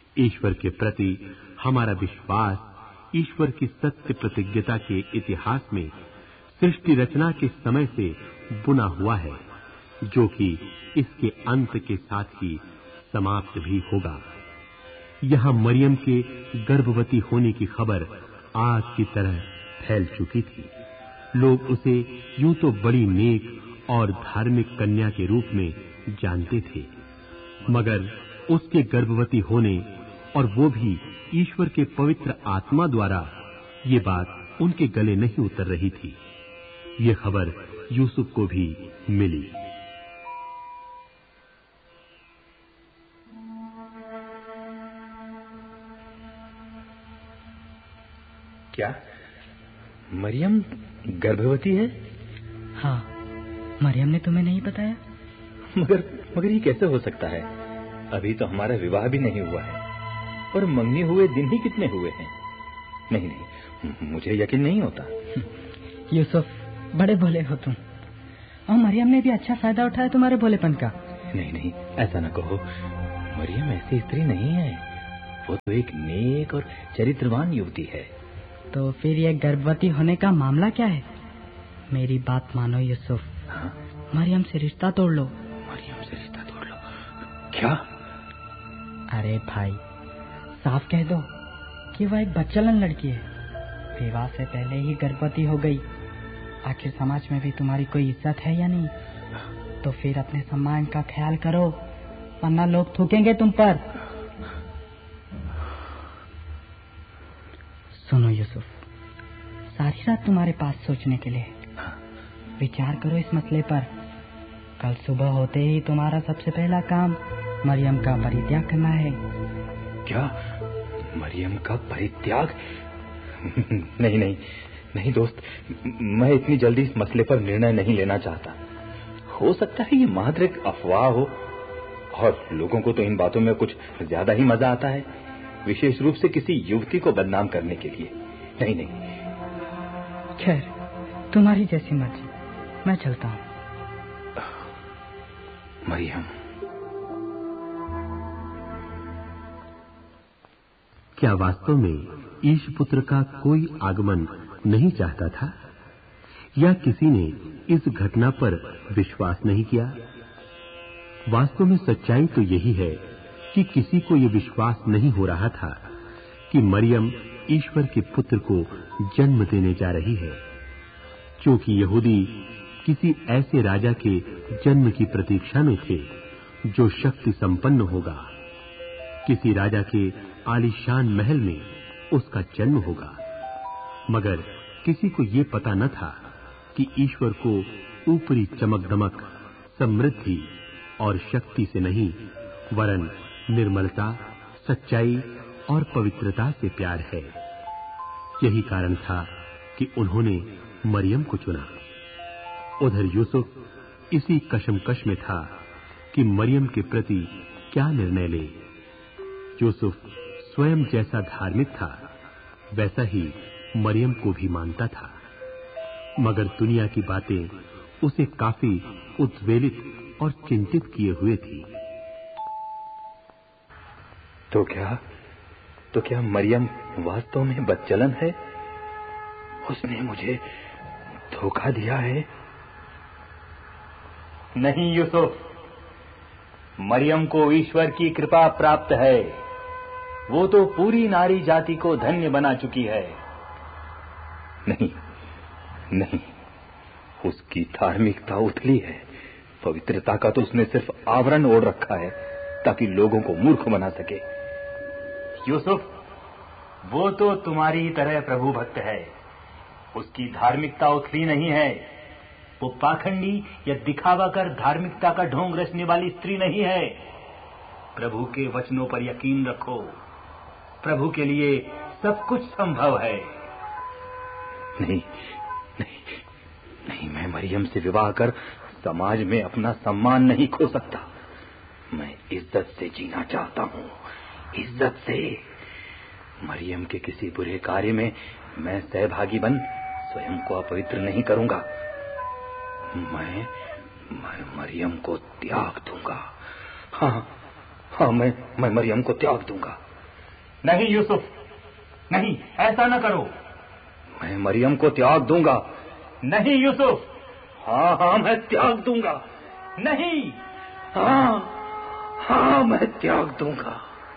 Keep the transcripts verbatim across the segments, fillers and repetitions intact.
ईश्वर के प्रति हमारा विश्वास ईश्वर की सत्य प्रतिज्ञता के इतिहास में सृष्टि रचना के समय से बुना हुआ है, जो कि इसके अंत के साथ ही समाप्त भी होगा। यहां मरियम के गर्भवती होने की खबर आग की तरह फैल चुकी थी। लोग उसे यूं तो बड़ी नेक और धार्मिक कन्या के रूप में जानते थे, मगर उसके गर्भवती होने और वो भी ईश्वर के पवित्र आत्मा द्वारा, ये बात उनके गले नहीं उतर रही थी। ये खबर यूसुफ को भी मिली। क्या मरियम गर्भवती है? हाँ, मरियम ने तुम्हें नहीं बताया? मगर मगर ये कैसे हो सकता है? अभी तो हमारा विवाह भी नहीं हुआ है और मंगनी हुए दिन ही कितने हुए हैं। नहीं नहीं, मुझे यकीन नहीं होता। यूसुफ, बड़े भोले हो तुम, और मरियम ने भी अच्छा फायदा उठाया तुम्हारे भोलेपन का। नहीं नहीं, ऐसा न कहो। मरियम ऐसी स्त्री नहीं है, वो तो एक नेक और चरित्रवान युवती है। तो फिर ये गर्भवती होने का मामला क्या है? मेरी बात मानो यूसुफ। हाँ? मरियम से रिश्ता तोड़ लो। मरियम से रिश्ता तोड़ लो? क्या? अरे भाई, साफ कह दो कि वह एक बच्चलन लड़की है, विवाह से पहले ही गर्भवती हो गई। आखिर समाज में भी तुम्हारी कोई इज्जत है या नहीं? तो फिर अपने सम्मान का ख्याल करो, वरना लोग थूकेंगे तुम पर। सुनो यूसुफ, सारी रात तुम्हारे पास सोचने के लिए। विचार करो इस मसले पर। कल सुबह होते ही तुम्हारा सबसे पहला काम मरियम का परित्याग करना है। क्या? मरियम का परित्याग? नहीं नहीं नहीं दोस्त, मैं इतनी जल्दी इस मसले पर निर्णय नहीं लेना चाहता। हो सकता है ये मात्र एक अफवाह हो, और लोगों को तो इन बातों में कुछ ज्यादा ही मजा आता है, विशेष रूप से किसी युवती को बदनाम करने के लिए। नहीं नहीं। खैर, तुम्हारी जैसी मर्जी, मैं चलता हूँ। मरियम, क्या वास्तव में ईश पुत्र का कोई आगमन नहीं चाहता था, या किसी ने इस घटना पर विश्वास नहीं किया? वास्तव में सच्चाई तो यही है कि किसी को यह विश्वास नहीं हो रहा था कि मरियम ईश्वर के पुत्र को जन्म देने जा रही है, क्योंकि यहूदी किसी ऐसे राजा के जन्म की प्रतीक्षा में थे जो शक्ति संपन्न होगा। किसी राजा के आलीशान महल में उसका जन्म होगा, मगर किसी को ये पता न था कि ईश्वर को ऊपरी चमक दमक, समृद्धि और शक्ति से नहीं, वरन निर्मलता, सच्चाई और पवित्रता से प्यार है। यही कारण था कि उन्होंने मरियम को चुना। उधर यूसुफ इसी कशमकश में था कि मरियम के प्रति क्या निर्णय ले। यूसुफ स्वयं जैसा धार्मिक था, वैसा ही मरियम को भी मानता था, मगर दुनिया की बातें उसे काफी उद्वेलित और चिंतित किए हुए थी। तो क्या तो क्या मरियम वास्तव में बच्चलन है? उसने मुझे धोखा दिया है? नहीं यूसुफ, मरियम को ईश्वर की कृपा प्राप्त है। वो तो पूरी नारी जाति को धन्य बना चुकी है। नहीं नहीं, उसकी धार्मिकता उथली है। पवित्रता का तो उसने सिर्फ आवरण ओढ़ रखा है ताकि लोगों को मूर्ख बना सके। यूसुफ, वो तो तुम्हारी तरह प्रभु भक्त है। उसकी धार्मिकता उथली नहीं है। वो पाखंडी या दिखावा कर धार्मिकता का ढोंग रचने वाली स्त्री नहीं है। प्रभु के वचनों पर यकीन रखो। प्रभु के लिए सब कुछ संभव है। नहीं नहीं नहीं, मैं मरियम से विवाह कर समाज में अपना सम्मान नहीं खो सकता। मैं इज्जत से जीना चाहता हूँ, इज्जत से। मरियम के किसी बुरे कार्य में मैं सहभागी बन स्वयं को अपवित्र नहीं करूंगा। मैं मैं मरियम को त्याग दूंगा। हाँ हाँ, मैं मैं मरियम को त्याग दूंगा। नहीं यूसुफ, नहीं, ऐसा न करो। मैं मरियम को त्याग दूंगा। नहीं यूसुफ। हाँ हाँ मैं त्याग दूंगा। नहीं। हाँ हाँ मैं त्याग दूंगा।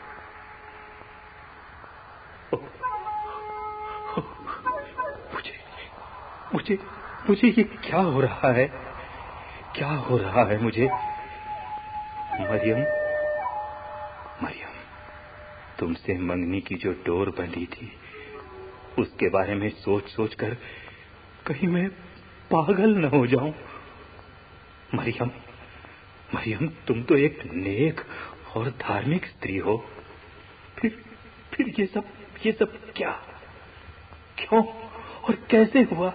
मुझे मुझे मुझे ये क्या हो रहा है? क्या हो रहा है मुझे? मरियम, मरियम, तुमसे मंगनी की जो डोर बंधी थी, उसके बारे में सोच सोच कर कहीं मैं पागल न हो जाऊं। मरियम, मरियम, तुम तो एक नेक और धार्मिक स्त्री हो। फिर फिर ये सब ये सब क्या, क्यों और कैसे हुआ?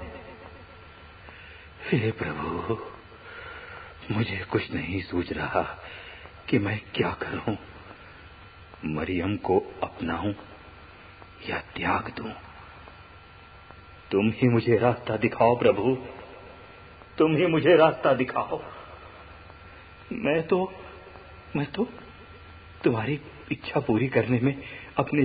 हे प्रभु, मुझे कुछ नहीं सूझ रहा कि मैं क्या करूं। मरियम को अपनाऊं या त्याग दूं? तुम ही मुझे रास्ता दिखाओ प्रभु, तुम ही मुझे रास्ता दिखाओ। मैं तो मैं तो तुम्हारी इच्छा पूरी करने में अपने